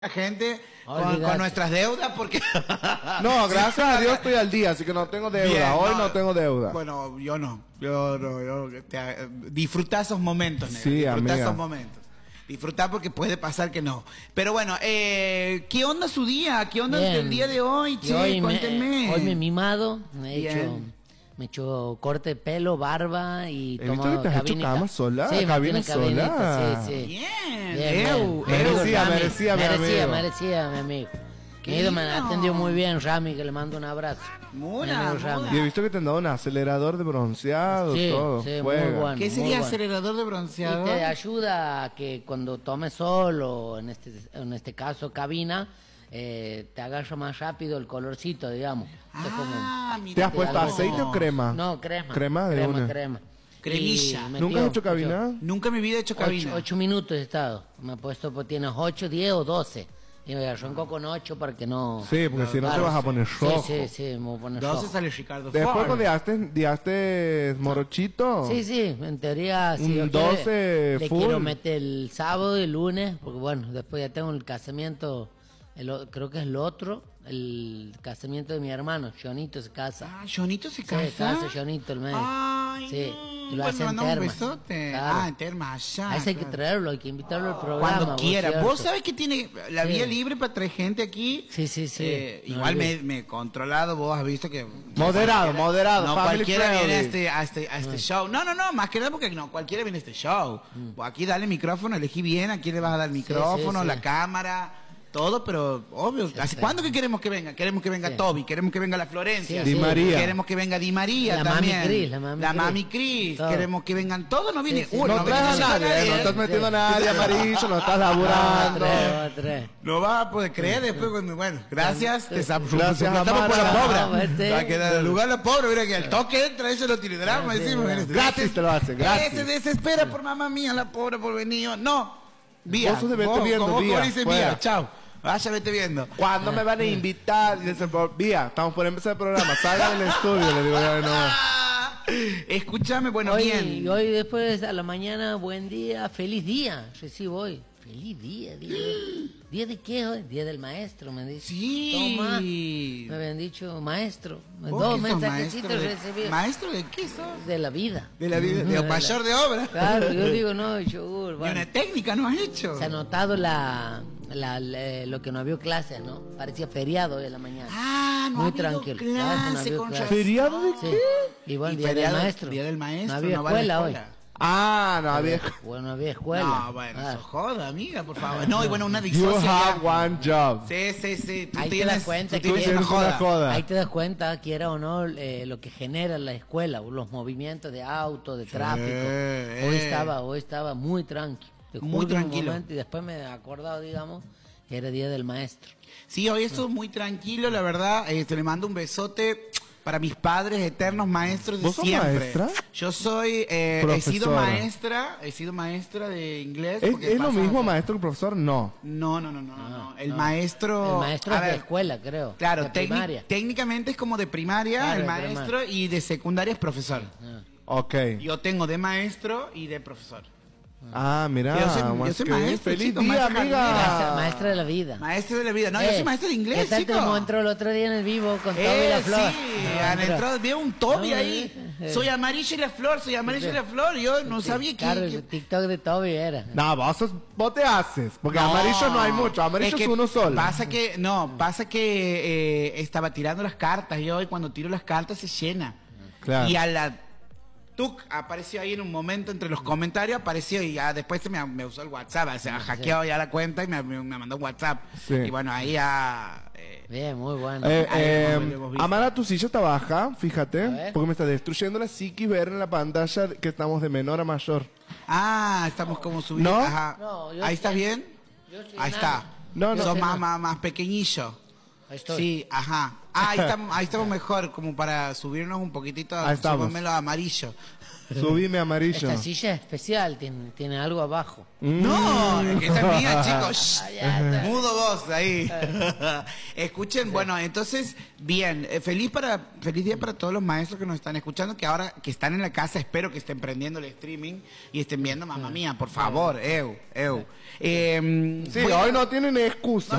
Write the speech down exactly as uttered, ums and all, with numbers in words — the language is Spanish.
la gente con, con nuestras deudas porque no, gracias a Dios estoy al día, así que no tengo deuda. Bien, hoy no, no tengo deuda. Bueno, yo no. Yo no, yo te, disfruta esos momentos, negro. Sí, disfruta amiga. esos momentos. Disfrutar porque puede pasar que no. Pero bueno, eh, ¿qué onda su día? ¿Qué onda Bien. el día de hoy, che? Hoy Cuéntenme. Me, hoy me he mimado, me he hecho, me he hecho corte de pelo, barba y he tomo visto que te has hecho cama sola, sí, cabina sola. Sí, sí. Bien, bien, eu, bien. Merecía, Rami, merecía, mi merecía, amigo. merecía, mi amigo. Mi amigo me atendió muy bien, Rami, que le mando un abrazo. Mura, y he visto que te han dado un acelerador de bronceado, sí, todo. Sí, muy bueno. ¿Qué sería bueno. acelerador de bronceado? Y te ayuda a que cuando tomes sol o en este, en este caso cabina, eh, te agarra más rápido el colorcito, digamos. Ah, como, mira, ¿te has puesto algo, aceite o crema? No, crema. Crema de crema, una. crema. Cremilla. ¿Nunca has hecho cabina? Ocho. Nunca en mi vida he hecho cabina. Ocho, ocho minutos he estado. Me he puesto, pues tienes ocho, diez o doce. Y me arrancó con ocho para que no... Sí, porque no, si no claro, te vas a poner rojo. Sí, sí, sí, me voy a poner rojo. doce sale Ricardo Después Ford. cuando diaste, diaste morochito. Sí, sí, en teoría... Si un yo doce le, full. le quiero meter el sábado y el lunes, porque bueno, después ya tengo el casamiento, el, creo que es el otro, el casamiento de mi hermano, Jonito se casa. Ah, ¿Jonito se casa? Sí, se casa Jonito el medio. Ay, sí. Y lo bueno, hace en un Termas. besote. Claro. Ah, en Termas, allá. A ese hay que claro. traerlo, hay que invitarlo al programa. Cuando quiera. ¿cierto? Vos sabés que tiene la Sí. vía libre para traer gente aquí. Sí, sí, sí. Eh, No, igual no. me, me he controlado, vos has visto que... Moderado, moderado. No family cualquiera friendly. viene a este, a este, a este show. No, no, no, más que nada porque no cualquiera viene a este show. Vos aquí dale micrófono, elegí bien a quién le vas a dar el micrófono, sí, sí. la cámara, todo, pero obvio. Sí, ¿Hace sí. cuándo que queremos que venga? Queremos que venga Sí. Toby, queremos que venga la Florencia, Sí, Di María. queremos que venga Di María La también. Mami Cris, la Mami Cris. Mami Cris, Todo. queremos que vengan todos, no viene Sí, sí. uno. No viene traes a solo nadie, nadie. no estás metiendo a Sí. nadie amarillo, no estás Ah, laburando. tres, tres. No vas a poder creer después cuando, bueno, gracias, te sap- Gracias, suplantamos por la Amara. pobre. No, vete. Va a quedar el lugar la pobre, mira que el toque entra, eso no tiene drama, Sí, decimos. sí, mira, gratis te lo hace, gratis. Se desespera por mamá mía, la pobre por venir. No, vía. Vos sos de vete viendo, vos, vía, vos dices fuera. vía, chao. Vaya, vete viendo. ¿Cuándo me van a invitar? Y dicen, por vía, estamos por empezar el programa, salgan del estudio, le digo ya de nuevo. Ah, escúchame, bueno, Hoy, bien. hoy después a la mañana, buen día, feliz día, recibo hoy. Feliz día, día. ¿Día de qué hoy? Día del maestro, me dice. Sí. Toma. Me habían dicho maestro. ¿Vos Dos qué sos mensajecitos maestro de- recibí. ¿Maestro de qué sos? De la vida. De la vida, de la- mayor de obra. Claro, yo digo, no, yogur. Y Bueno, una técnica no has hecho. se ha notado la, la, la- lo que no había clases, ¿no? Parecía feriado hoy en la mañana. Ah, no Muy ha habido tranquilo. clase, Clase, no ha habido con clase. razón. ¿Feriado de Sí. qué? Igual Y día feriado- del maestro. Día del maestro, No había no va a la escuela hoy. escuela. Ah, no había. Bueno, no había escuela. No, bueno, Ah. eso joda, amiga, por favor. No, y bueno, una You disocia. have one job. Sí, sí, sí. Tú Ahí te tienes, das cuenta tú que tienes tienes una una joda. joda. Ahí te das cuenta, quiera o no, eh, lo que genera la escuela, los movimientos de auto, de tráfico. eh. Hoy estaba, hoy estaba muy tranqui. Te Muy juro, un tranquilo. momento, y después me he acordado, digamos, que era día del maestro. Sí, hoy esto es muy tranquilo, la verdad. Eh, te le mando un besote para mis padres, eternos maestros de ¿Vos sos siempre. maestra? Yo soy, eh, he sido Profesora. maestra, he sido maestra de inglés. ¿Es, porque es lo pasa- mismo maestro que profesor? No. No, no, no, no, no, no. El no. maestro. El maestro a es de ver, escuela, creo. Claro, de técnic- primaria. técnicamente es como de primaria, Claro, el de maestro, y de secundaria es profesor. Ah. Ok. Yo tengo de maestro y de profesor. Ah, mira. Yo soy- yo más soy que- maestro, Feliz chicos, día, maestra amiga. Maestra, maestra de la vida. Maestro de la vida. No, yo Eh, soy maestro de inglés, ¿Qué tal chico. como entró el otro día en el vivo con Toby Eh, y la flor? sí, No, han entró. entrado, veo un Toby No, ahí. eh, Soy amarillo y la flor, soy amarillo y la flor. Yo no sabía que... Claro, que- el TikTok de Toby era. No, vos, sos- vos te haces. Porque No, amarillo no hay mucho. Amarillo es, que uno solo. Pasa que, no, pasa que eh, estaba tirando las cartas y hoy cuando tiro las cartas se llena. Claro. Y a la... Tuc apareció ahí en un momento entre los comentarios, apareció y ya después se me, me usó el WhatsApp, o sea, hackeado ya la cuenta y me, me- me mandó un WhatsApp. Sí. Y bueno, ahí ya... eh, Bien, muy bueno. Eh, Ahí eh, hemos- hemos visto. Amara, tu silla está baja, A fíjate. ver. Porque me está destruyendo la psiquis ver en la pantalla que estamos de menor a mayor. Ah, estamos como subiendo. ¿No? Ajá. No, yo ahí sí- está bien. yo sí Ahí nada. está. No, no. Sos Sí, más, no. más, más pequeñillo. Ahí estoy. Sí, ajá. Ah, ahí estamos, ahí estamos mejor, como para subirnos un poquito Ahí a estamos. subirme los amarillos. Subime amarillo. Esta silla es especial, tiene, tiene algo abajo. No, es que esta es mía, chicos. Shh. Ah, ya está. Mudo vos ahí. Escuchen, bueno, entonces, bien, eh, feliz para feliz día para todos los maestros que nos están escuchando, que ahora que están en la casa, espero que estén prendiendo el streaming y estén viendo, mamá mía, por favor, eu, eu. Eh, Sí, voy a- hoy no tienen excusa.